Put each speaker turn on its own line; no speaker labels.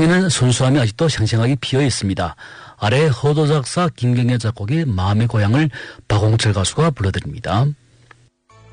풍경에는 순수함이 아직도 생생하게 피어 있습니다. 아래 허도 작사 김경애 작곡의 마음의 고향을 박홍철 가수가 불러드립니다.